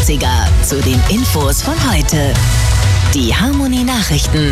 80er zu den Infos von heute. Die Harmony Nachrichten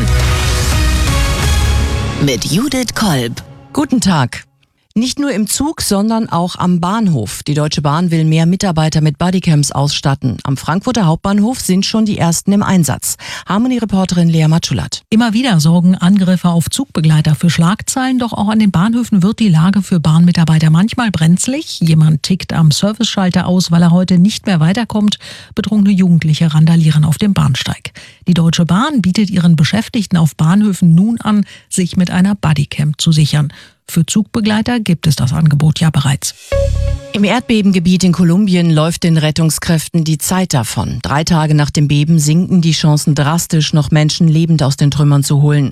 mit Judith Kolb. Guten Tag. Nicht nur im Zug, sondern auch am Bahnhof. Die Deutsche Bahn will mehr Mitarbeiter mit Bodycams ausstatten. Am Frankfurter Hauptbahnhof sind schon die ersten im Einsatz. Harmony-Reporterin Lea Matschulat. Immer wieder sorgen Angriffe auf Zugbegleiter für Schlagzeilen, doch auch an den Bahnhöfen wird die Lage für Bahnmitarbeiter manchmal brenzlig. Jemand tickt am Serviceschalter aus, weil er heute nicht mehr weiterkommt. Betrunkene Jugendliche randalieren auf dem Bahnsteig. Die Deutsche Bahn bietet ihren Beschäftigten auf Bahnhöfen nun an, sich mit einer Bodycam zu sichern. Für Zugbegleiter gibt es das Angebot ja bereits. Im Erdbebengebiet in Kolumbien läuft den Rettungskräften die Zeit davon. 3 Tage nach dem Beben sinken die Chancen drastisch, noch Menschen lebend aus den Trümmern zu holen.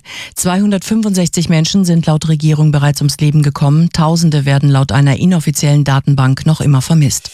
265 Menschen sind laut Regierung bereits ums Leben gekommen. Tausende werden laut einer inoffiziellen Datenbank noch immer vermisst.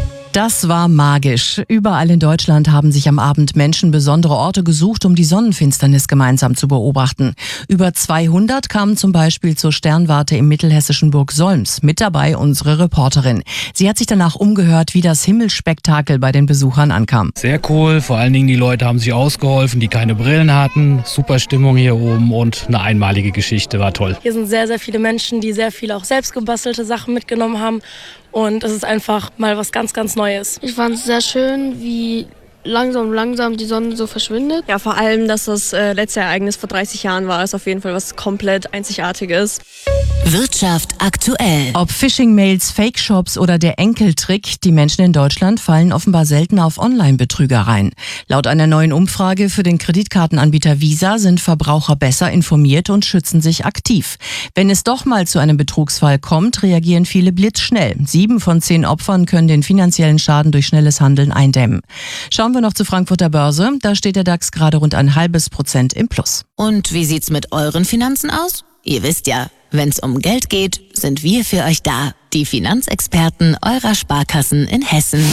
Das war magisch. Überall in Deutschland haben sich am Abend Menschen besondere Orte gesucht, um die Sonnenfinsternis gemeinsam zu beobachten. Über 200 kamen zum Beispiel zur Sternwarte im mittelhessischen Burg Solms. Mit dabei unsere Reporterin. Sie hat sich danach umgehört, wie das Himmelsspektakel bei den Besuchern ankam. Sehr cool. Vor allen Dingen die Leute haben sich ausgeholfen, die keine Brillen hatten. Super Stimmung hier oben und eine einmalige Geschichte. War toll. Hier sind sehr, sehr viele Menschen, die sehr viele auch selbst gebastelte Sachen mitgenommen haben. Und es ist einfach mal was ganz, ganz Neues. Ich fand es sehr schön, wie langsam die Sonne so verschwindet. Ja, vor allem, dass das letzte Ereignis vor 30 Jahren war, ist auf jeden Fall was komplett Einzigartiges. Wirtschaft aktuell. Ob Phishing-Mails, Fake-Shops oder der Enkeltrick, die Menschen in Deutschland fallen offenbar seltener auf Online-Betrüger rein. Laut einer neuen Umfrage für den Kreditkartenanbieter Visa sind Verbraucher besser informiert und schützen sich aktiv. Wenn es doch mal zu einem Betrugsfall kommt, reagieren viele blitzschnell. 7 von 10 Opfern können den finanziellen Schaden durch schnelles Handeln eindämmen. Schauen wir noch zur Frankfurter Börse. Da steht der DAX gerade rund 0,5% im Plus. Und wie sieht's mit euren Finanzen aus? Ihr wisst ja, wenn's um Geld geht, sind wir für euch da. Die Finanzexperten eurer Sparkassen in Hessen.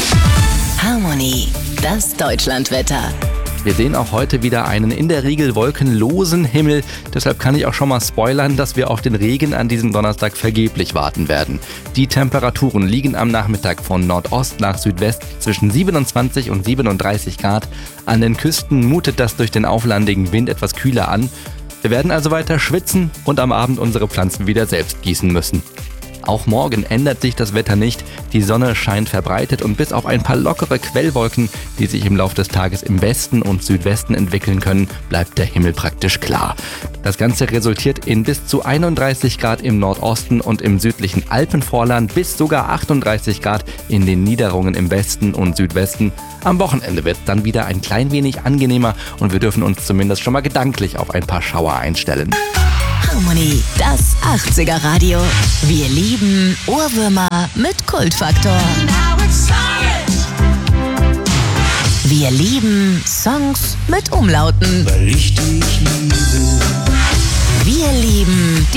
Harmony, das Deutschlandwetter. Wir sehen auch heute wieder einen in der Regel wolkenlosen Himmel. Deshalb kann ich auch schon mal spoilern, dass wir auf den Regen an diesem Donnerstag vergeblich warten werden. Die Temperaturen liegen am Nachmittag von Nordost nach Südwest zwischen 27 und 37 Grad. An den Küsten mutet das durch den auflandigen Wind etwas kühler an. Wir werden also weiter schwitzen und am Abend unsere Pflanzen wieder selbst gießen müssen. Auch morgen ändert sich das Wetter nicht. Die Sonne scheint verbreitet und bis auf ein paar lockere Quellwolken, die sich im Laufe des Tages im Westen und Südwesten entwickeln können, bleibt der Himmel praktisch klar. Das Ganze resultiert in bis zu 31 Grad im Nordosten und im südlichen Alpenvorland, bis sogar 38 Grad in den Niederungen im Westen und Südwesten. Am Wochenende wird es dann wieder ein klein wenig angenehmer und wir dürfen uns zumindest schon mal gedanklich auf ein paar Schauer einstellen. Harmony, das 80er Radio. Wir lieben Ohrwürmer mit Kultfaktor. Wir lieben Songs mit Umlauten. Weil ich dich liebe. Wir lieben